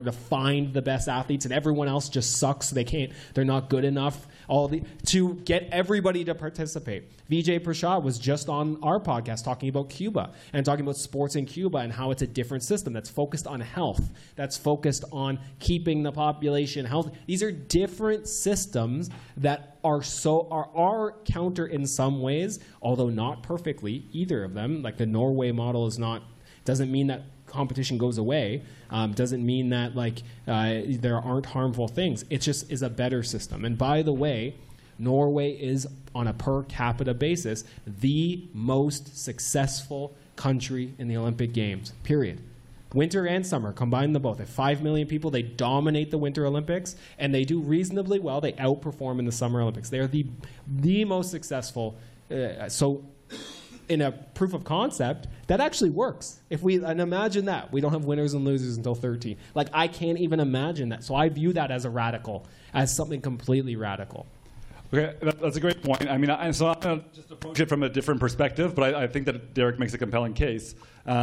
to find the best athletes, and everyone else just sucks. They're not good enough. To get everybody to participate. Vijay Prashad was just on our podcast talking about Cuba and talking about sports in Cuba and how it's a different system that's focused on health, that's focused on keeping the population healthy. These are different systems that are counter in some ways, although not perfectly, either of them. Like the Norway model doesn't mean that competition goes away, doesn't mean that there aren't harmful things. It just is a better system. And by the way, Norway is, on a per capita basis, the most successful country in the Olympic Games, period. Winter and summer, combine them both. At 5 million people, they dominate the Winter Olympics, and they do reasonably well. They outperform in the Summer Olympics. They are the most successful. In a proof of concept, that actually works. And imagine that. We don't have winners and losers until 13. I can't even imagine that. So I view that as as something completely radical. Okay, that's a gregreat point. I mean, I'm going to just approach it from a different perspective, but I think that Derek makes a compelling case.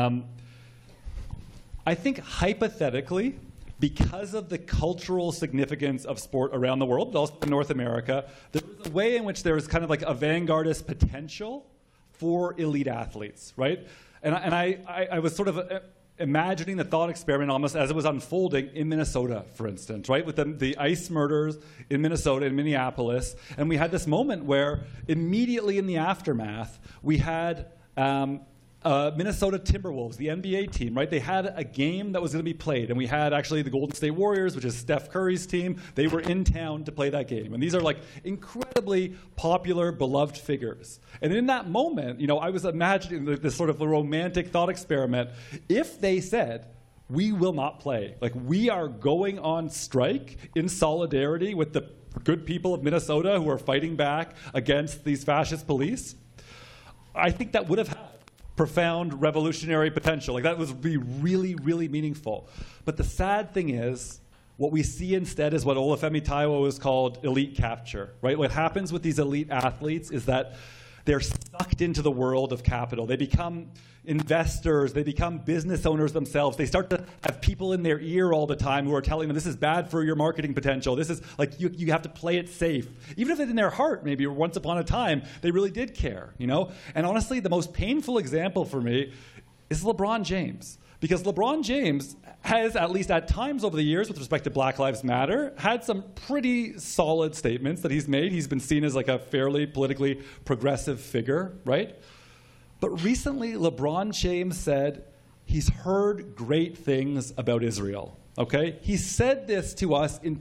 I think hypothetically, because of the cultural significance of sport around the world, but also in North America, there's a way in which there is kind of like a vanguardist potential for elite athletes, right? And I was sort of imagining the thought experiment almost as it was unfolding in Minnesota, for instance, right? With the ICE murders in Minnesota, in Minneapolis. And we had this moment where immediately in the aftermath, we had Minnesota Timberwolves, the NBA team, right? They had a game that was going to be played, and we had actually the Golden State Warriors, which is Steph Curry's team. They were in town to play that game, and these are incredibly popular, beloved figures. And in that moment, I was imagining this sort of a romantic thought experiment. If they said, "We will not play," we are going on strike in solidarity with the good people of Minnesota who are fighting back against these fascist police, I think that would have had profound revolutionary potential. That would be really, really meaningful. But the sad thing is, what we see instead is what Olufemi Taiwo has called elite capture, right? What happens with these elite athletes is that they're sucked into the world of capital. They become investors. They become business owners themselves. They start to have people in their ear all the time who are telling them, this is bad for your marketing potential. This is you have to play it safe. Even if in their heart, maybe once upon a time, they really did care, And honestly, the most painful example for me is LeBron James. Because LeBron James has, at least at times over the years with respect to Black Lives Matter, had some pretty solid statements that he's made. He's been seen as a fairly politically progressive figure, right? But recently, LeBron James said he's heard great things about Israel, okay? He said this to us in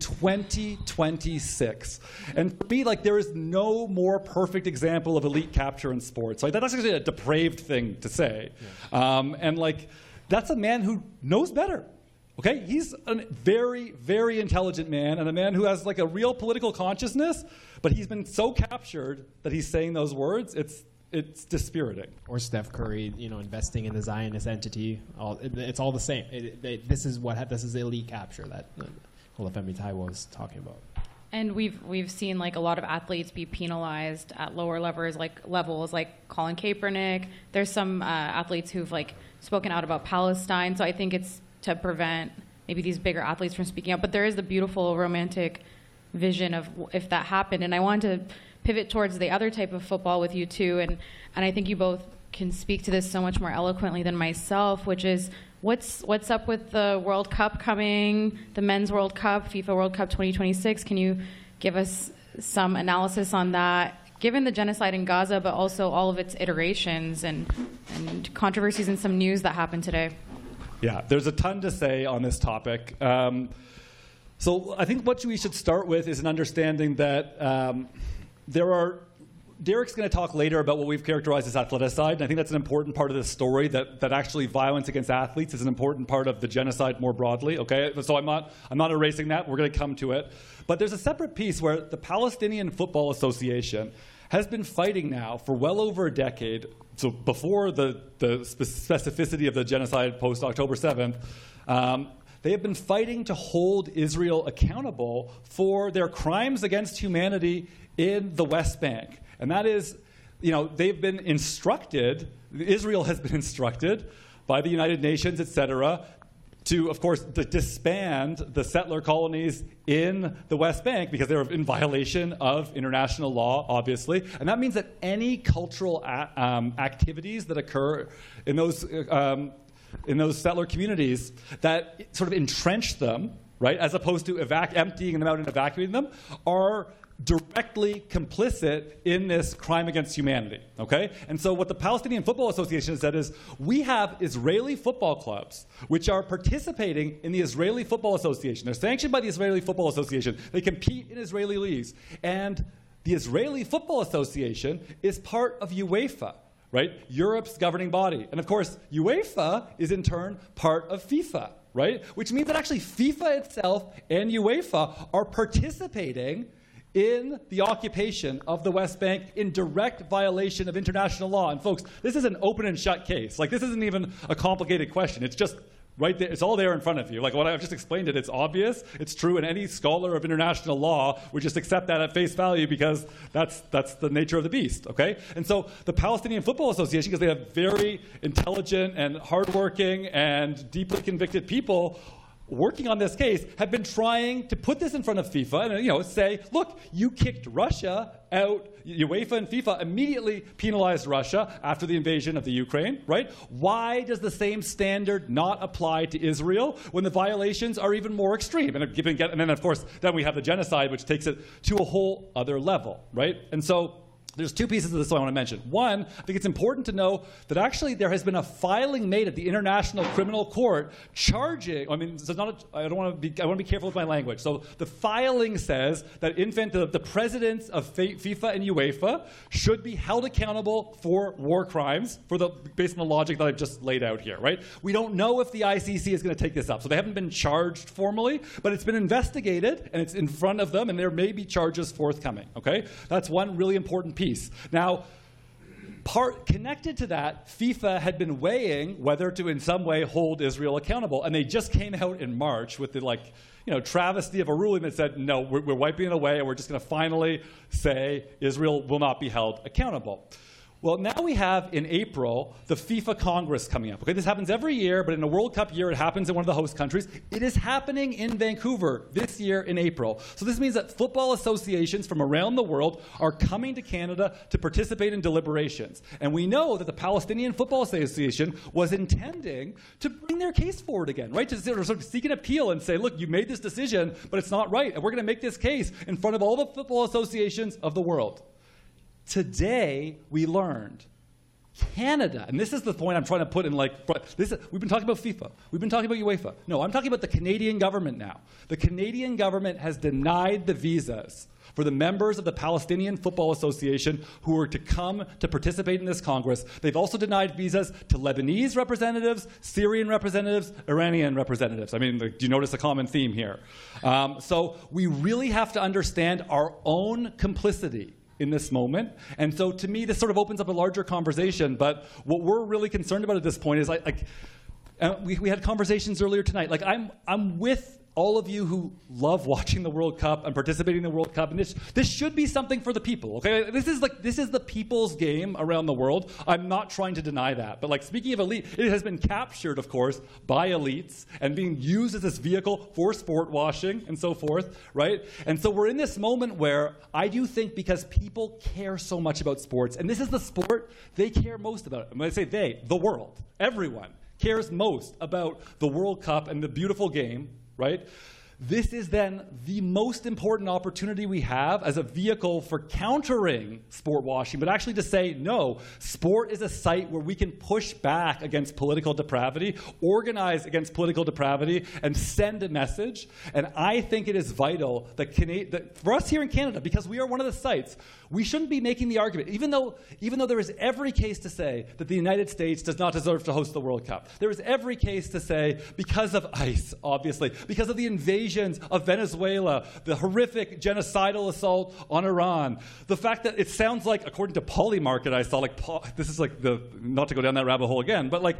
2026. And for me, there is no more perfect example of elite capture in sports. That's actually a depraved thing to say. Yeah. That's a man who knows better. Okay, he's a very, very intelligent man and a man who has a real political consciousness, but he's been so captured that he's saying those words. It's dispiriting. Or Steph Curry, investing in the Zionist entity. It's all the same. This is elite capture that Olufemi Taiwo was talking about. And we've seen a lot of athletes be penalized at lower levels, like Colin Kaepernick. There's some athletes who've spoken out about Palestine. So I think it's to prevent maybe these bigger athletes from speaking out. But there is the beautiful romantic vision of if that happened. And I wanted to pivot towards the other type of football with you too. And I think you both can speak to this so much more eloquently than myself, which is what's up with the World Cup coming, the Men's World Cup, FIFA World Cup 2026. Can you give us some analysis on that, given the genocide in Gaza, but also all of its iterations and controversies and some news that happened today? Yeah, there's a ton to say on this topic. So I think what we should start with is an understanding that Derek's going to talk later about what we've characterized as athleticide, and I think that's an important part of this story, that actually violence against athletes is an important part of the genocide more broadly, okay? So I'm not erasing that. We're going to come to it. But there's a separate piece where the Palestinian Football Association has been fighting now for well over a decade, so before the specificity of the genocide post-October 7th, they have been fighting to hold Israel accountable for their crimes against humanity in the West Bank. And that is, they've been instructed, Israel has been instructed by the United Nations, et cetera, to, of course, disband the settler colonies in the West Bank because they were in violation of international law, obviously. And that means that any cultural activities that occur in those settler communities that sort of entrench them, right, as opposed to emptying them out and evacuating them, are directly complicit in this crime against humanity, okay? And so what the Palestinian Football Association has said is, we have Israeli football clubs which are participating in the Israeli Football Association. They're sanctioned by the Israeli Football Association. They compete in Israeli leagues. And the Israeli Football Association is part of UEFA, right? Europe's governing body. And of course, UEFA is in turn part of FIFA, right? Which means that actually FIFA itself and UEFA are participating in the occupation of the West Bank in direct violation of international law. And folks, this is an open and shut case. Like, this isn't even a complicated question. It's just right there. It's all there in front of you. Like what I've just explained it's obvious, it's true, and any scholar of international law would just accept that at face value because that's the nature of the beast, okay? And so the Palestinian Football Association, because they have very intelligent and hardworking and deeply convicted people working on this case, have been trying to put this in front of FIFA and say, look, you kicked Russia out. UEFA and FIFA immediately penalized Russia after the invasion of the Ukraine, right? Why does the same standard not apply to Israel when the violations are even more extreme? And then, of course, then we have the genocide, which takes it to a whole other level, right? And so there's two pieces of this I want to mention. One, I think it's important to know that actually there has been a filing made at the International Criminal Court charging, I want to be careful with my language. So the filing says that the presidents of FIFA and UEFA should be held accountable for war crimes based on the logic that I've just laid out here, right? We don't know if the ICC is going to take this up. So they haven't been charged formally, but it's been investigated and it's in front of them and there may be charges forthcoming, okay? That's one really important piece. Now, connected to that, FIFA had been weighing whether to in some way hold Israel accountable, and they just came out in March with the travesty of a ruling that said, no, we're wiping it away, and we're just going to finally say Israel will not be held accountable. Well, now we have in April the FIFA Congress coming up. Okay, this happens every year, but in a World Cup year, it happens in one of the host countries. It is happening in Vancouver this year in April. So this means that football associations from around the world are coming to Canada to participate in deliberations. And we know that the Palestinian Football Association was intending to bring their case forward again, right? To sort of seek an appeal and say, look, you made this decision, but it's not right. And we're going to make this case in front of all the football associations of the world. Today, we learned Canada, and this is the point I'm trying to put in we've been talking about FIFA. We've been talking about UEFA. No, I'm talking about the Canadian government now. The Canadian government has denied the visas for the members of the Palestinian Football Association who were to come to participate in this Congress. They've also denied visas to Lebanese representatives, Syrian representatives, Iranian representatives. I mean, do you notice a common theme here? So we really have to understand our own complicity in this moment. And so to me, this sort of opens up a larger conversation. But what we're really concerned about at this point is we had conversations earlier tonight. I'm with all of you who love watching the World Cup and participating in the World Cup, and this should be something for the people, okay? This is the people's game around the world. I'm not trying to deny that. But speaking of elite, it has been captured, of course, by elites and being used as this vehicle for sport washing and so forth, right? And so we're in this moment where I do think because people care so much about sports, and this is the sport they care most about. And when I say they, the world, everyone cares most about the World Cup and the beautiful game, right? This is then the most important opportunity we have as a vehicle for countering sport washing, but actually to say, no, sport is a site where we can push back against political depravity, organize against political depravity, and send a message. And I think it is vital that for us here in Canada, because we are one of the sites, we shouldn't be making the argument, even though there is every case to say that the United States does not deserve to host the World Cup. There is every case to say, because of ICE, obviously, because of the invasions of Venezuela, the horrific genocidal assault on Iran, the fact that it sounds like, according to Polymarket, I saw this is not to go down that rabbit hole again, but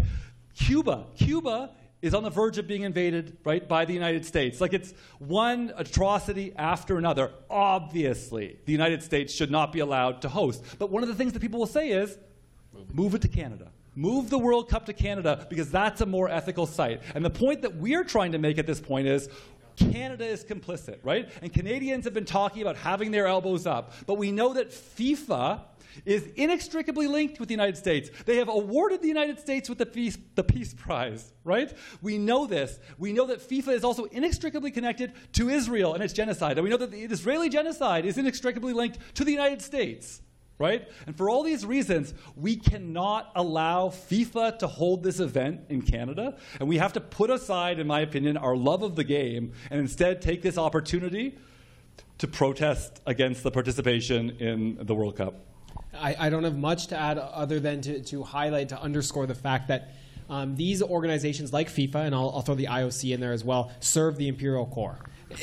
Cuba is on the verge of being invaded, right, by the United States. It's one atrocity after another. Obviously, the United States should not be allowed to host. But one of the things that people will say is, move it to Canada. Move the World Cup to Canada because that's a more ethical site. And the point that we're trying to make at this point is Canada is complicit, right? And Canadians have been talking about having their elbows up. But we know that FIFA is inextricably linked with the United States. They have awarded the United States with the Peace Prize, right? We know this. We know that FIFA is also inextricably connected to Israel and its genocide. And we know that the Israeli genocide is inextricably linked to the United States, right? And for all these reasons, we cannot allow FIFA to hold this event in Canada. And we have to put aside, in my opinion, our love of the game and instead take this opportunity to protest against the participation in the World Cup. I don't have much to add other than to highlight, to underscore the fact that these organizations like FIFA, and I'll throw the IOC in there as well, serve the imperial core.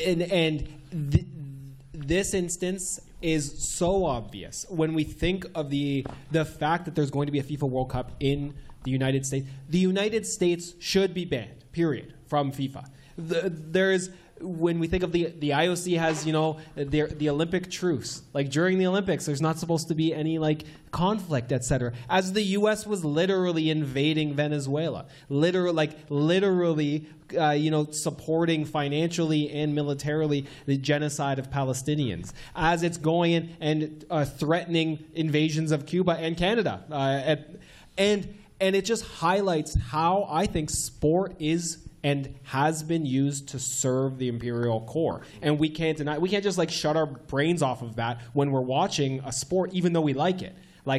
This instance is so obvious when we think of the fact that there's going to be a FIFA World Cup in the United States. The United States should be banned, period, from FIFA. When we think of the IOC has, the Olympic truce. Like during the Olympics, there's not supposed to be any conflict, etc. As the U.S. was literally invading Venezuela, literally, supporting financially and militarily the genocide of Palestinians. As it's going in and threatening invasions of Cuba and Canada, and it just highlights how I think sport is and has been used to serve the imperial core. And we can't just shut our brains off of that when we're watching a sport, even though we like it.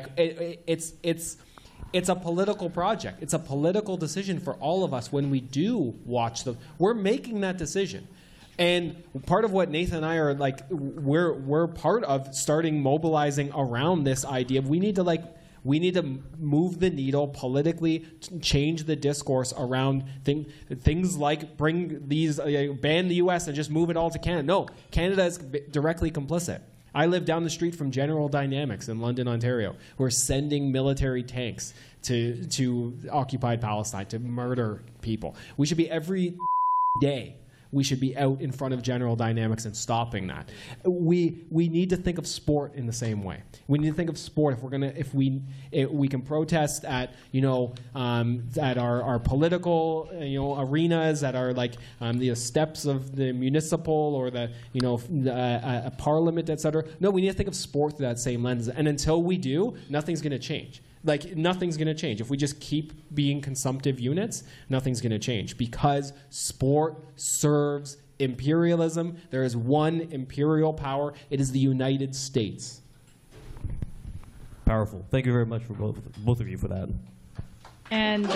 It's a political project. It's a political decision for all of us when we do watch them. We're making that decision. And part of what Nathan and I are we're part of starting mobilizing around this idea of we need to move the needle politically, change the discourse around things like ban the U.S. and just move it all to Canada. No, Canada is directly complicit. I live down the street from General Dynamics in London, Ontario. We're sending military tanks to occupied Palestine to murder people. We should be every day. We should be out in front of General Dynamics and stopping that. We need to think of sport in the same way. We need to think of sport if we can protest at our political arenas, at our the steps of the municipal or a parliament, etc. No, we need to think of sport through that same lens. And until we do, nothing's going to change. Nothing's going to change. If we just keep being consumptive units, nothing's going to change because sport serves imperialism. There is one imperial power. It is the United States. Powerful. Thank you very much for both of you for that. And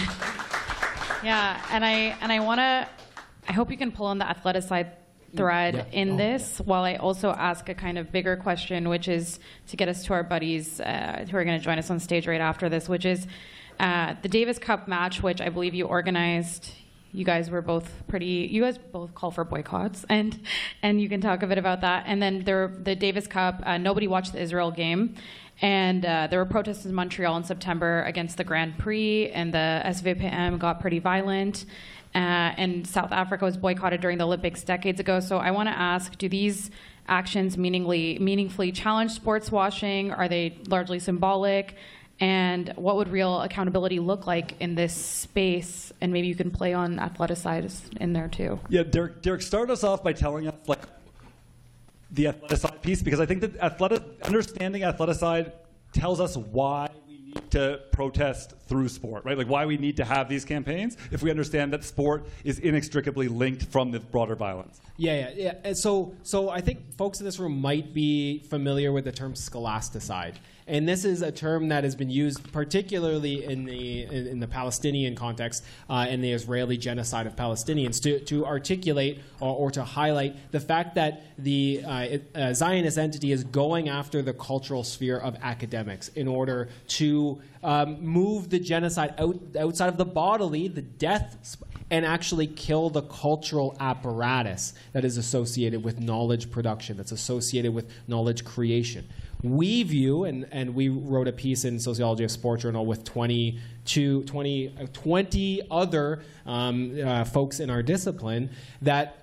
I hope you can pull on the athleticide thread in this, while I also ask a kind of bigger question, which is to get us to our buddies who are going to join us on stage right after this, which is the Davis Cup match, which I believe you organized. You guys both call for boycotts, and you can talk a bit about that. And then the Davis Cup, nobody watched the Israel game. And there were protests in Montreal in September against the Grand Prix, and the SVPM got pretty violent. And South Africa was boycotted during the Olympics decades ago. So I want to ask, do these actions meaningfully challenge sports washing? Are they largely symbolic? And what would real accountability look like in this space? And maybe you can play on athleticide in there too. Yeah, Derek, start us off by telling us the athleticide piece, because I think that understanding athleticide tells us why we need to protest through sport, right? Why we need to have these campaigns if we understand that sport is inextricably linked from the broader violence. Yeah. And so I think folks in this room might be familiar with the term scholasticide. And this is a term that has been used particularly in the Palestinian context in the Israeli genocide of Palestinians to articulate or to highlight the fact that the Zionist entity is going after the cultural sphere of academics in order to move the genocide outside of the bodily, the death, and actually kill the cultural apparatus that is associated with knowledge production, that's associated with knowledge creation. We view, and we wrote a piece in Sociology of Sport Journal with 20 other folks in our discipline, that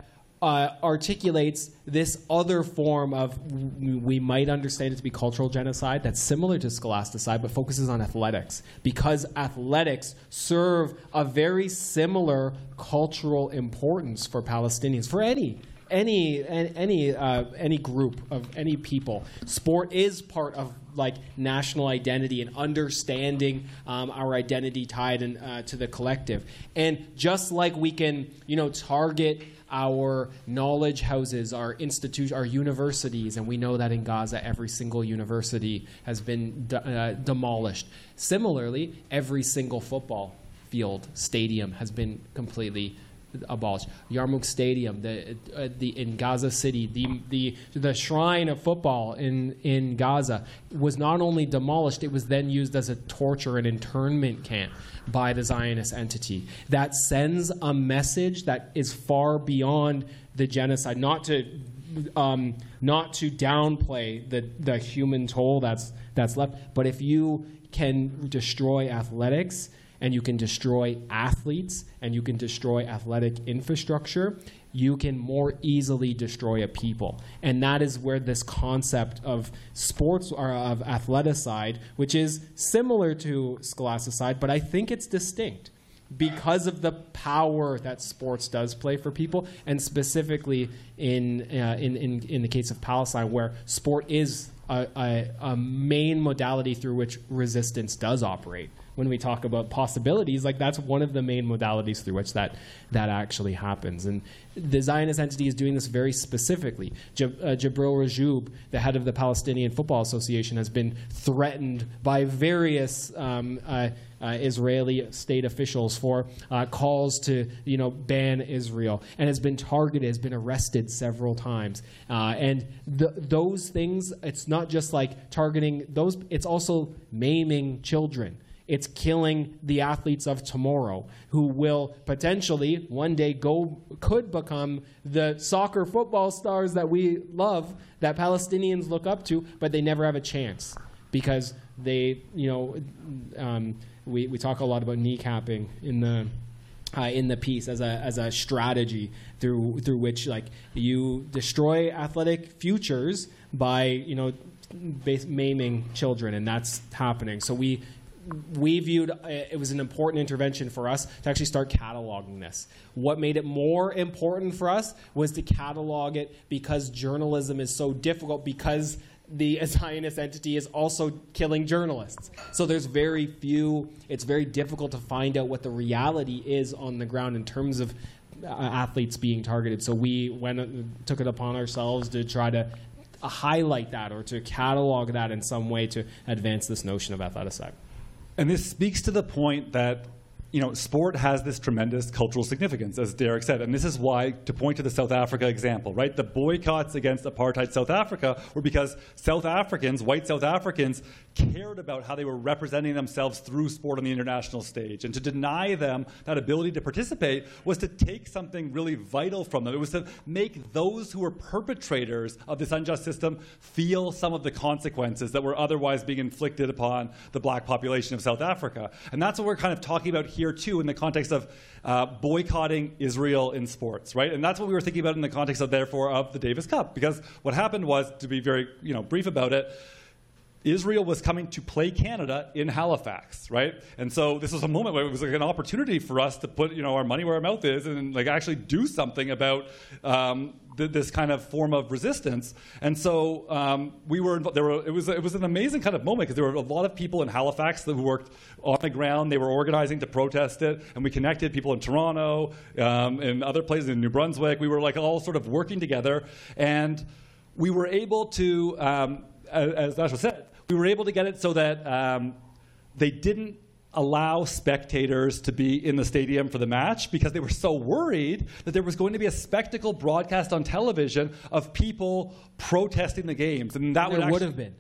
articulates this other form of, we might understand it to be cultural genocide that's similar to scholasticide, but focuses on athletics, because athletics serve a very similar cultural importance for Palestinians, for any group of any people. Sport is part of like national identity and understanding our identity tied to the collective. And just like we can, target our knowledge houses, our institutions, our universities, and we know that in Gaza every single university has been demolished. Similarly, every single football field, stadium has been completely abolished. Yarmouk Stadium, in Gaza City, the shrine of football in Gaza was not only demolished, it was then used as a torture and internment camp by the Zionist entity. That sends a message that is far beyond the genocide. Not to downplay the human toll that's left, but if you can destroy athletics, and you can destroy athletes, and you can destroy athletic infrastructure, you can more easily destroy a people. And that is where this concept of sports, or of athleticide, which is similar to scholasticide, but I think it's distinct because of the power that sports does play for people, and specifically in the case of Palestine, where sport is a main modality through which resistance does operate. When we talk about possibilities, like that's one of the main modalities through which that actually happens. And the Zionist entity is doing this very specifically. Jabril Rajoub, the head of the Palestinian Football Association, has been threatened by various Israeli state officials for calls to ban Israel, and has been targeted, has been arrested several times. And those things, it's not just like targeting those, it's also maiming children. It's killing the athletes of tomorrow who will potentially one day could become the soccer football stars that we love, that Palestinians look up to, but they never have a chance because they, we talk a lot about kneecapping in the piece as a strategy through which like you destroy athletic futures by maiming children, and that's happening. So we viewed it was an important intervention for us to actually start cataloging this. What made it more important for us was to catalog it because journalism is so difficult, because the Zionist entity is also killing journalists. So there's very few, it's very difficult to find out what the reality is on the ground in terms of athletes being targeted. So we took it upon ourselves to try to highlight that or to catalog that in some way to advance this notion of athleticide. And this speaks to the point that sport has this tremendous cultural significance, as Derek said. And this is why, to point to the South Africa example, right? The boycotts against apartheid South Africa were because South Africans, white South Africans, cared about how they were representing themselves through sport on the international stage. And to deny them that ability to participate was to take something really vital from them. It was to make those who were perpetrators of this unjust system feel some of the consequences that were otherwise being inflicted upon the black population of South Africa. And that's what we're kind of talking about here too, in the context of boycotting Israel in sports, right? And that's what we were thinking about in the context of, therefore, of the Davis Cup. Because what happened was, to be very brief about it, Israel was coming to play Canada in Halifax, right? And so this was a moment where it was like an opportunity for us to put our money where our mouth is and like actually do something about this kind of form of resistance. And so we were it was an amazing kind of moment because there were a lot of people in Halifax who worked on the ground. They were organizing to protest it, and we connected people in Toronto and other places in New Brunswick. We were like all sort of working together, and we were able to, as Nash said, we were able to get it so that they didn't allow spectators to be in the stadium for the match because they were so worried that there was going to be a spectacle broadcast on television of people protesting the games. And that there would have been.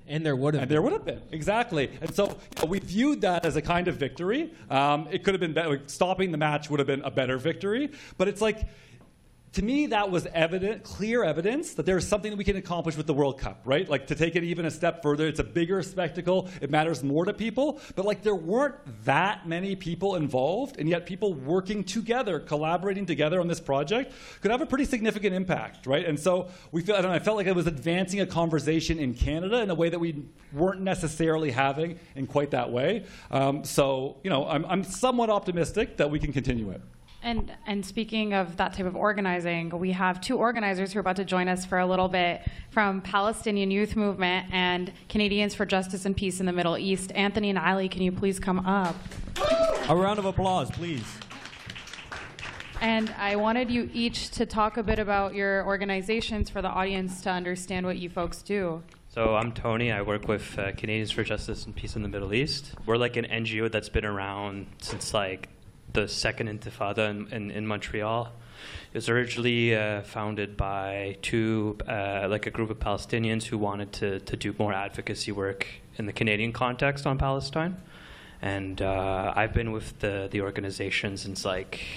Exactly. And so we viewed that as a kind of victory. It could have been better. Stopping the match would have been a better victory. But it's like, to me, that was clear evidence that there's something that we can accomplish with the World Cup, right? Like, to take it even a step further, it's a bigger spectacle. It matters more to people. But, like, there weren't that many people involved, and yet people working together, collaborating together on this project could have a pretty significant impact, right? And so I felt like it was advancing a conversation in Canada in a way that we weren't necessarily having in quite that way. So, I'm somewhat optimistic that we can continue it. And speaking of that type of organizing, we have two organizers who are about to join us for a little bit from Palestinian Youth Movement and Canadians for Justice and Peace in the Middle East. Anthony and Ali, can you please come up? A round of applause, please. And I wanted you each to talk a bit about your organizations for the audience to understand what you folks do. So I'm Tony. I work with Canadians for Justice and Peace in the Middle East. We're like an NGO that's been around since like the second Intifada in Montreal. It was originally founded by a group of Palestinians who wanted to do more advocacy work in the Canadian context on Palestine. And I've been with the organization since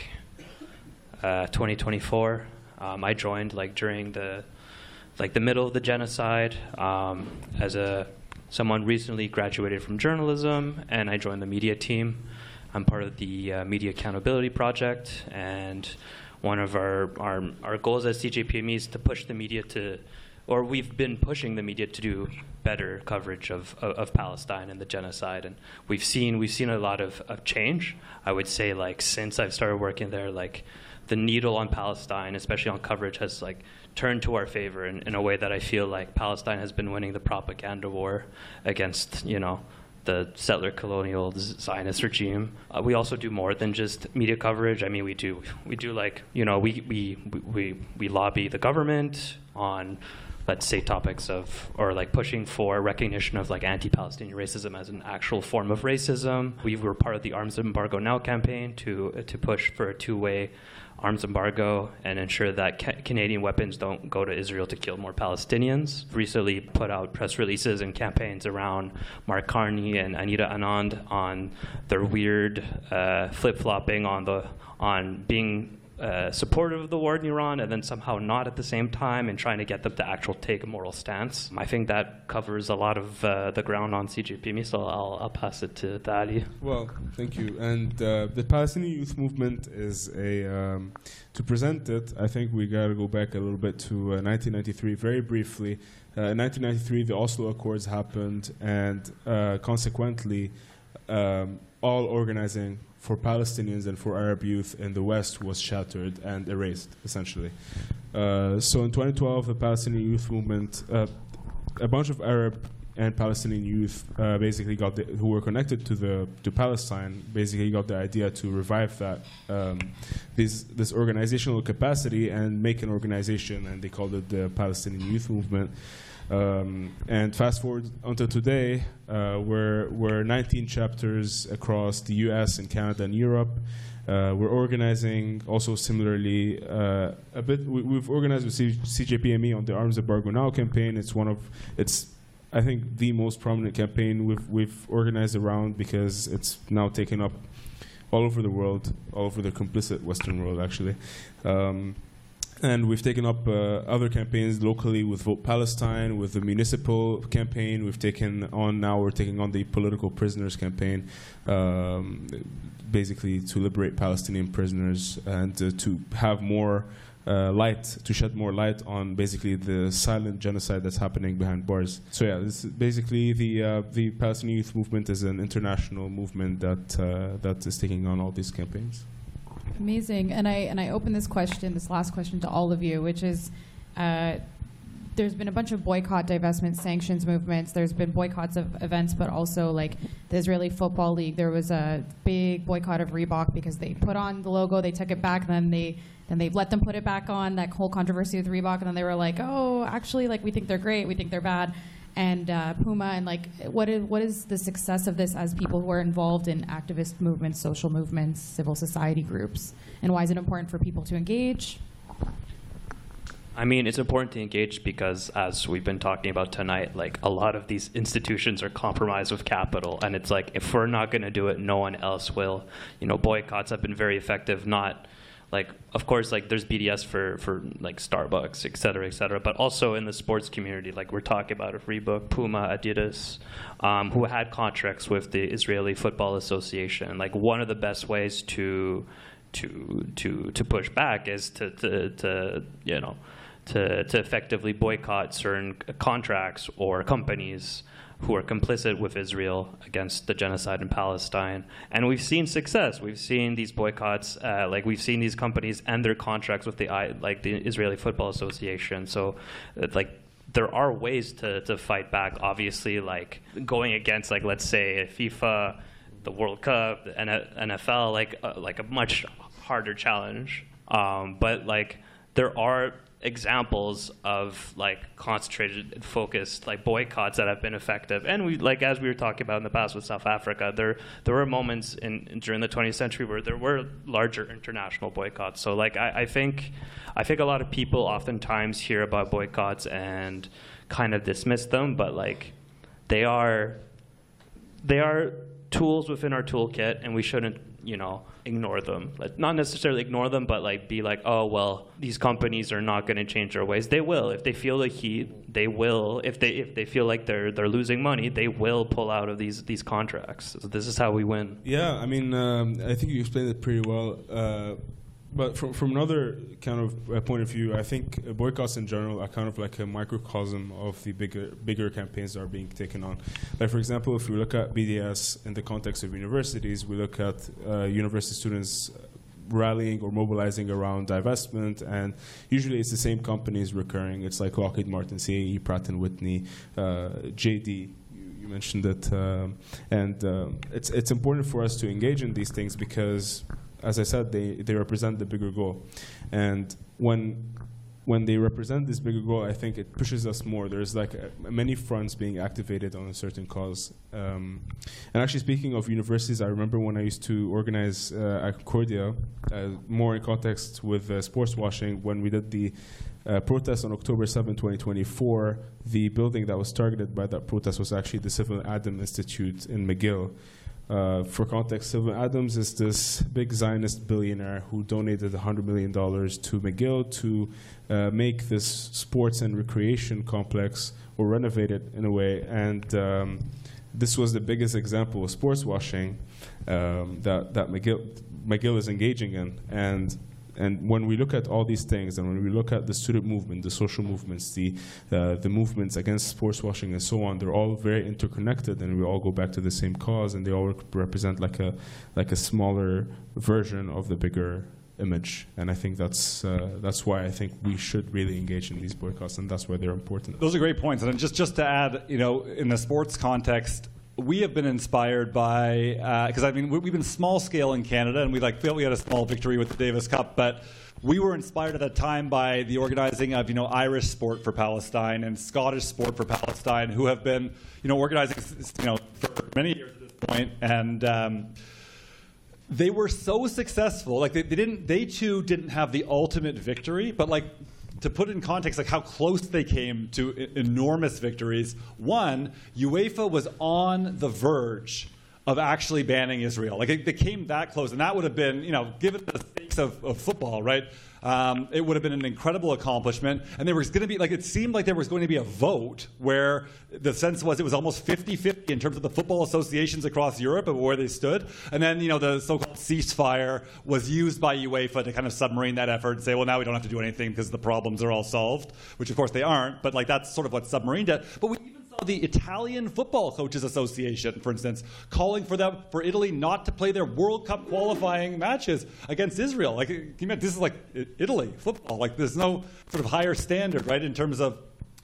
2024. I joined during the middle of the genocide as someone recently graduated from journalism, and I joined the media team. I'm part of the Media Accountability Project, and one of our goals as CJPME is to push the media we've been pushing the media to do better coverage of Palestine and the genocide, and we've seen a lot of change. I would say since I've started working there, the needle on Palestine, especially on coverage, has turned to our favor in a way that I feel like Palestine has been winning the propaganda war against the settler colonial Zionist regime. We also do more than just media coverage. I mean, we lobby the government on, let's say, topics of, or pushing for recognition of anti-Palestinian racism as an actual form of racism. We were part of the Arms Embargo Now campaign to push for a two-way arms embargo and ensure that Canadian weapons don't go to Israel to kill more Palestinians. Recently put out press releases and campaigns around Mark Carney and Anita Anand on their weird flip-flopping on being supportive of the war in Iran and then somehow not at the same time, and trying to get them to actually take a moral stance. I think that covers a lot of the ground on CJPME, so I'll pass it to Ali. Well, thank you. And the Palestinian Youth Movement is to present it, I think we got to go back a little bit to 1993, very briefly. In 1993, the Oslo Accords happened, and consequently, all organizing for Palestinians and for Arab youth in the West was shattered and erased, essentially. So in 2012, the Palestinian Youth Movement, a bunch of Arab and Palestinian youth basically who were connected to Palestine, basically got the idea to revive that this organizational capacity and make an organization, and they called it the Palestinian Youth Movement. And fast forward until today, we're 19 chapters across the US and Canada and Europe. We're organizing also similarly a bit. We've organized with CJPME on the Arms Embargo Now campaign. It's I think the most prominent campaign we've organized around, because it's now taken up all over the world, all over the complicit Western world, actually. And we've taken up other campaigns locally with Vote Palestine, with the municipal campaign. We're taking on the political prisoners campaign, basically to liberate Palestinian prisoners and to have more to shed more light on basically the silent genocide that's happening behind bars. So yeah, this is basically the Palestinian Youth Movement is an international movement that is taking on all these campaigns. Amazing. And I open this last question to all of you, which is, there's been a bunch of boycott, divestment, sanctions movements. There's been boycotts of events, but also the Israeli Football League. There was a big boycott of Reebok because they put on the logo, they took it back, and then they let them put it back on, that whole controversy with Reebok, and then they were like, oh, actually, we think they're great, we think they're bad. And Puma, and what is the success of this as people who are involved in activist movements, social movements, civil society groups? And why is it important for people to engage? I mean, it's important to engage because, as we've been talking about tonight, a lot of these institutions are compromised with capital, and it's if we're not going to do it, no one else will. Boycotts have been very effective, not like, of course, like there's BDS for like Starbucks, et cetera, but also in the sports community, like we're talking about a Reebok, Puma, Adidas, who had contracts with the Israeli Football Association. Like one of the best ways to push back is to effectively boycott certain contracts or companies who are complicit with Israel against the genocide in Palestine. And we've seen success. We've seen these boycotts, we've seen these companies end their contracts with the Israeli Football Association. So, there are ways to fight back. Obviously, like going against, like, let's say FIFA, the World Cup, the NFL, like a much harder challenge. But like there are examples of like concentrated, focused like boycotts that have been effective. And we, like as we were talking about in the past with South Africa, there were moments during the 20th century where there were larger international boycotts. So like I think a lot of people oftentimes hear about boycotts and kind of dismiss them, but like they are tools within our toolkit, and we shouldn't ignore them. Like, not necessarily ignore them, but like be like, oh well, these companies are not going to change their ways. They will. If they feel the heat, they will. If they feel like they're losing money, they will pull out of these contracts. So this is how we win. Yeah, I mean, I think you explained it pretty well. But from another kind of point of view, I think boycotts in general are kind of like a microcosm of the bigger campaigns that are being taken on. Like, for example, if we look at BDS in the context of universities, we look at university students rallying or mobilizing around divestment, and usually it's the same companies recurring. It's like Lockheed Martin, CAE, Pratt & Whitney, JD. You mentioned it. And it's important for us to engage in these things because, as I said, they represent the bigger goal. And when they represent this bigger goal, I think it pushes us more. There's like many fronts being activated on a certain cause. And actually, speaking of universities, I remember when I used to organize at Concordia, more in context with sports washing, when we did the protest on October 7, 2024, the building that was targeted by that protest was actually the Sylvan Adams Institute in McGill. For context, Sylvan Adams is this big Zionist billionaire who donated $100 million to McGill to make this sports and recreation complex, or renovate it in a way. And this was the biggest example of sports washing that McGill is engaging in. And when we look at all these things, and when we look at the student movement, the social movements, the movements against sports washing and so on, they're all very interconnected, and we all go back to the same cause, and they all represent like a smaller version of the bigger image. And I think that's why I think we should really engage in these boycotts, and that's why they're important. Those are great points. And just to add, in the sports context, we have been inspired by, because I mean, we've been small scale in Canada, and we felt we had a small victory with the Davis Cup, but we were inspired at that time by the organizing of, Irish Sport for Palestine and Scottish Sport for Palestine, who have been, organizing, for many years at this point, and they were so successful. Like they too didn't have the ultimate victory, but to put it in context, how close they came to enormous victories. One, UEFA was on the verge of actually banning Israel. They came that close, and that would have been, given the stakes of football, right? It would have been an incredible accomplishment. And there was going to be, it seemed like there was going to be a vote where the sense was it was almost 50-50 in terms of the football associations across Europe and where they stood. And then, the so-called ceasefire was used by UEFA to kind of submarine that effort and say, well, now we don't have to do anything because the problems are all solved, which of course they aren't. But that's sort of what submarined it. But we even saw the Italian Football Coaches Association, for instance, calling for Italy not to play their World Cup qualifying matches against Israel. This is like Italy football. There's no sort of higher standard, right, in terms of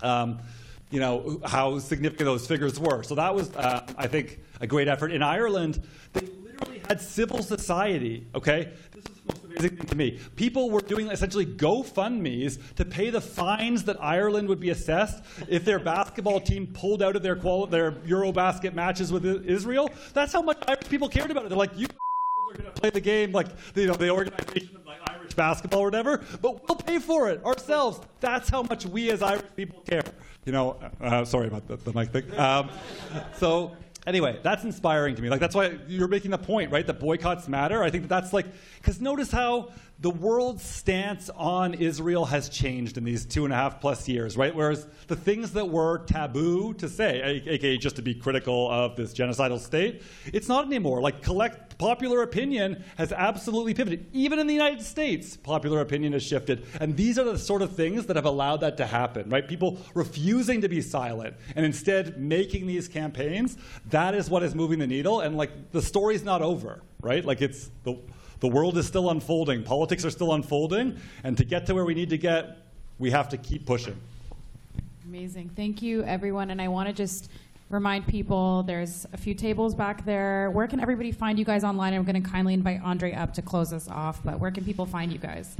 how significant those figures were. So that was, I think, a great effort. In Ireland, they literally had civil society. Okay, this is the most amazing thing to me. People were doing essentially GoFundMes to pay the fines that Ireland would be assessed if their basketball team pulled out of their Eurobasket matches with Israel. That's how much Irish people cared about it. They're like, you are going to play the game, the organization of Irish basketball or whatever, but we'll pay for it ourselves. That's how much we as Irish people care. Sorry about the mic thing. So Anyway, that's inspiring to me. Like, that's why you're making the point, right? That boycotts matter. I think that's like, because notice how the world's stance on Israel has changed in these 2.5+ years, right? Whereas the things that were taboo to say, aka just to be critical of this genocidal state, it's not anymore. Like, popular opinion has absolutely pivoted. Even in the United States, popular opinion has shifted. And these are the sort of things that have allowed that to happen, right? People refusing to be silent and instead making these campaigns. That is what is moving the needle. And like, the story's not over, right? Like, it's the world is still unfolding. Politics are still unfolding. And to get to where we need to get, we have to keep pushing. Amazing. Thank you, everyone. And I want to just remind people there's a few tables back there. Where can everybody find you guys online? I'm going to kindly invite Andre up to close us off. But where can people find you guys?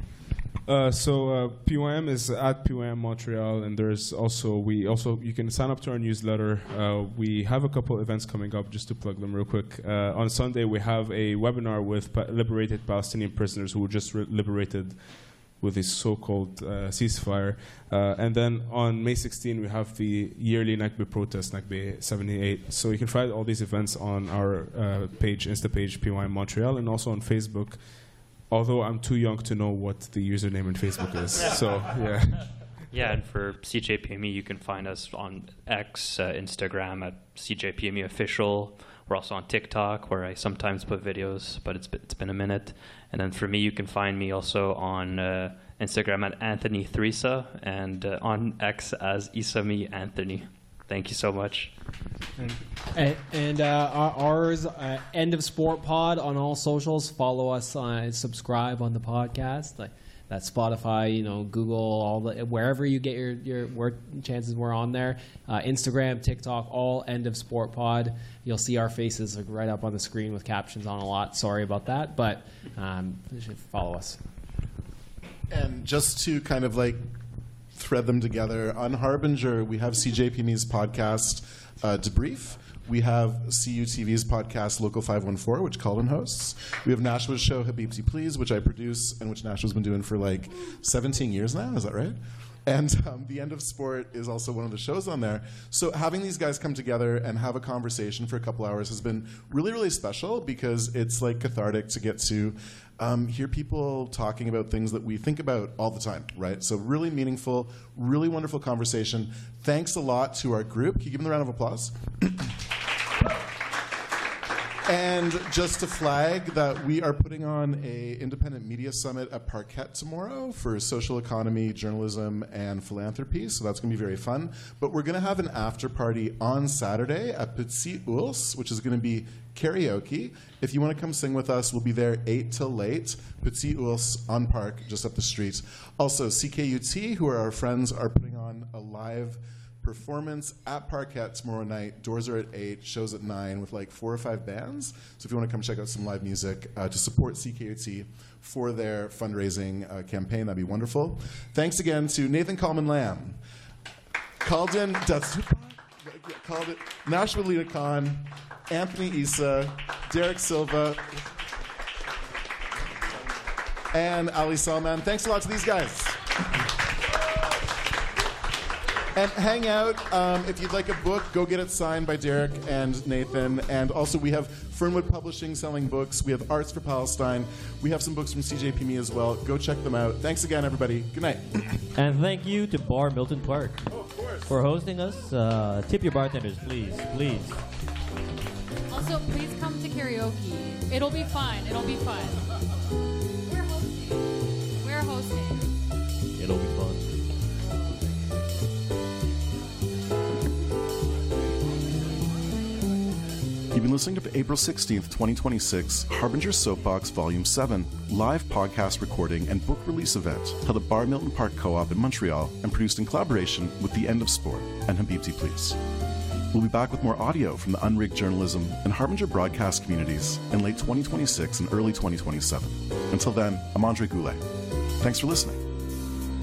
PYM is at PYM Montreal, and there's also you can sign up to our newsletter. We have a couple events coming up, just to plug them real quick. On Sunday, we have a webinar with liberated Palestinian prisoners who were just liberated with this so-called ceasefire. And then on May 16, we have the yearly Nakba protest, Nakba 78. So you can find all these events on our page, Insta page, PYM Montreal, and also on Facebook. Although I'm too young to know what the username on Facebook is. So, yeah. Yeah, and for CJPME, you can find us on X, Instagram at CJPME Official. We're also on TikTok, where I sometimes put videos, but it's been a minute. And then for me, you can find me also on Instagram at Anthony Theresa and on X as Isami Anthony. Thank you so much. And ours, End of Sport Pod on all socials. Follow us, subscribe on the podcast. That's Spotify, Google, all wherever you get your chances, we're on there. Instagram, TikTok, all End of Sport Pod. You'll see our faces right up on the screen with captions on a lot. Sorry about that, but you should follow us. And just to kind of thread them together, on Harbinger, we have CJPME's podcast, Debrief. We have CUTV's podcast, Local 514, which Colin hosts. We have Nashua's show, Habibti Please, which I produce and which Nashua's been doing for 17 years now. Is that right? And The End of Sport is also one of the shows on there. So having these guys come together and have a conversation for a couple hours has been really, really special, because it's cathartic to get to hear people talking about things that we think about all the time, right? So really meaningful, really wonderful conversation. Thanks a lot to our group. Can you give them a round of applause? And just to flag that we are putting on an independent media summit at Parquet tomorrow for social economy, journalism, and philanthropy. So that's going to be very fun. But we're going to have an after party on Saturday at Petit Ours, which is going to be karaoke. If you want to come sing with us, we'll be there 8 till late. Petit Ours on Park, just up the street. Also, CKUT, who are our friends, are putting on a live performance at Parquet tomorrow night. Doors are at 8, shows at 9 with 4 or 5 bands. So if you want to come check out some live music to support CKUT for their fundraising campaign, that'd be wonderful. Thanks again to Nathan Coleman-Lamb, Khalden Datsupa, Nashua Lita Khan, Anthony Issa, Derek Silva, and Ali Salman. Thanks a lot to these guys. And hang out. If you'd like a book, go get it signed by Derek and Nathan. And also, we have Fernwood Publishing selling books. We have Arts for Palestine. We have some books from CJPME as well. Go check them out. Thanks again, everybody. Good night. And thank you to Bar Milton Park for hosting us. Tip your bartenders, please. Please. Also, please come to karaoke. It'll be fun. It'll be fun. We're hosting. It'll be fun. You've been listening to April 16th, 2026, Harbinger Soapbox Volume 7, live podcast recording and book release event held at Bar Milton Park Co-op in Montreal and produced in collaboration with The End of Sport and Habibti Please. We'll be back with more audio from the Unrigged Journalism and Harbinger broadcast communities in late 2026 and early 2027. Until then, I'm Andre Goulet. Thanks for listening.